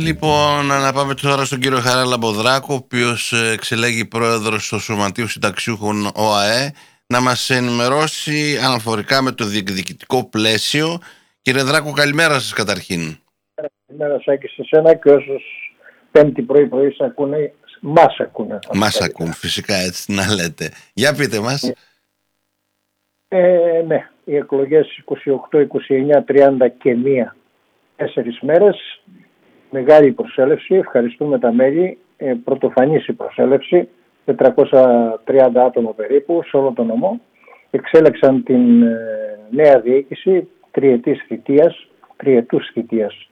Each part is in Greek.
Λοιπόν, να πάμε τώρα στον κύριο Χαράλαμπο Δράκο, ο οποίος εξελέγει πρόεδρος του Σωματείου Συνταξιούχων ΟΑΕ, να μας ενημερώσει αναφορικά με το διεκδικητικό πλαίσιο. Κύριε Δράκο, καλημέρα σας καταρχήν. Καλημέρα Σάκη σε σένα και όσους πέμπτη πρωί σε ακούνε, μας ακούνε. Μας ακούν, φυσικά, έτσι να λέτε. Για πείτε μας. Ναι, οι εκλογές 28, 29, 30 και 1, 4 μέρες. Μεγάλη προσέλευση, ευχαριστούμε τα μέλη. Πρωτοφανής η προσέλευση, 430 άτομα περίπου σε όλο τον νομό. Εξέλεξαν την νέα διοίκηση τριετούς θητείας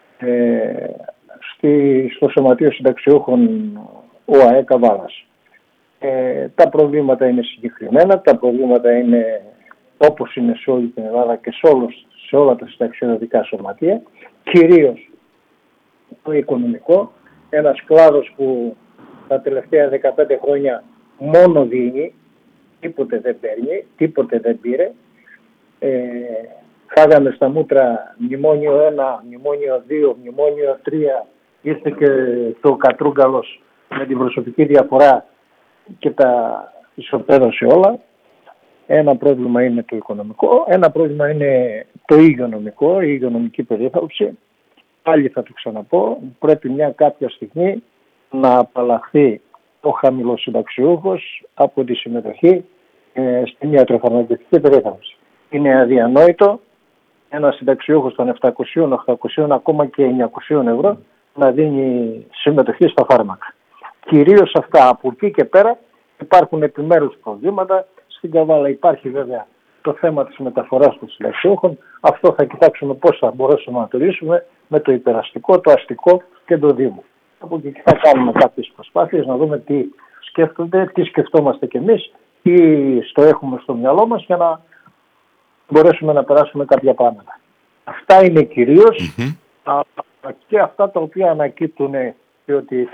στο Σωματείο Συνταξιούχων ΟΑΕ Καβάλας. Τα προβλήματα είναι συγκεκριμένα, τα προβλήματα είναι όπως είναι σε όλη την Ελλάδα και σε όλα τα συνταξιοδοτικά σωματεία, κυρίως το οικονομικό, ένας κλάδος που τα τελευταία 15 χρόνια μόνο δίνει, τίποτε δεν παίρνει, τίποτε δεν πήρε. Φάγαμε στα μούτρα μνημόνιο 1, μνημόνιο 2, μνημόνιο 3, ήρθε και το Κατρούγκαλος με την προσωπική διαφορά και τα ισοπαίδωσε όλα. Ένα πρόβλημα είναι το οικονομικό, ένα πρόβλημα είναι το υγειονομικό, η υγειονομική περίθαλψη. Πάλι θα το ξαναπώ, πρέπει μια κάποια στιγμή να απαλλαχθεί ο χαμηλοσυνταξιούχος από τη συμμετοχή στην ιατροφαρμακευτική περίθαλψη. Είναι αδιανόητο ένας συνταξιούχος των 700, 800, ακόμα και 900 ευρώ να δίνει συμμετοχή στα φάρμακα. Κυρίως αυτά, από εκεί και πέρα υπάρχουν επιμέρους προβλήματα. Στην Καβάλα υπάρχει βέβαια το θέμα της μεταφοράς των συνταξιούχων. Αυτό θα κοιτάξουμε πώς θα μπορέσουμε να το λύσουμε με το υπεραστικό, το αστικό και το Δήμο. Από εκεί θα κάνουμε κάποιες προσπάθειες να δούμε τι σκέφτονται, τι σκεφτόμαστε κι εμείς, τι στο έχουμε στο μυαλό μας για να μπορέσουμε να περάσουμε κάποια πράγματα. Αυτά είναι κυρίως και αυτά τα οποία ανακύπτουν, διότι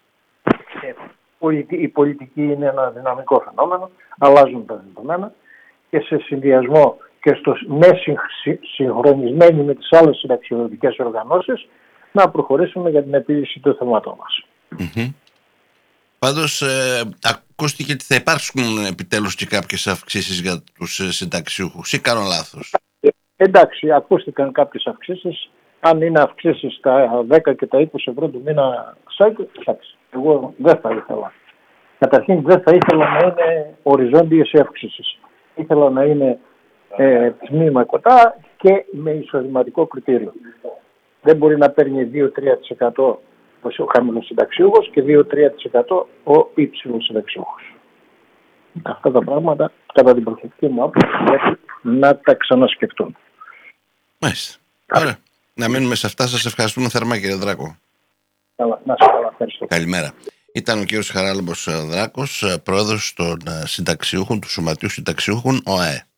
η πολιτική είναι ένα δυναμικό φαινόμενο, αλλάζουν τα δεδομένα και σε συνδυασμό και συγχρονισμένοι με τις άλλες συνταξιοδοτικές οργανώσεις να προχωρήσουμε για την επίλυση του θέματος μας. Πάντως ακούστηκε ότι θα υπάρξουν επιτέλους και κάποιες αυξήσεις για τους συνταξιούχους, ή κάνω λάθος? Εντάξει, ακούστηκαν κάποιες αυξήσεις. Αν είναι αυξήσεις τα 10 και τα 20 ευρώ του μήνα, εντάξει, εγώ δεν θα ήθελα. Καταρχήν δεν θα ήθελα να είναι οριζόντιες οι αυξήσεις. Ήθελα να είναι τμήμα κοτά και με εισοδηματικό κριτήριο. Δεν μπορεί να παίρνει 2-3% ο χαμηλός συνταξιούχος και 2-3% ο υψηλός συνταξιούχος. Αυτά τα πράγματα, κατά την προσωπική μου άποψη, πρέπει να τα ξανασκεφτούν. Μάλιστα. Ωραία. Να μείνουμε σε αυτά. Σας ευχαριστούμε θερμά, κύριε Δράκο. Καλά, να σας καλά, ευχαριστώ. Καλημέρα. Ήταν ο κύριος Χαράλαμπος Δράκος, πρόεδρος των συνταξιούχων, του Σωματείου Συνταξιούχων ΟΑΕ.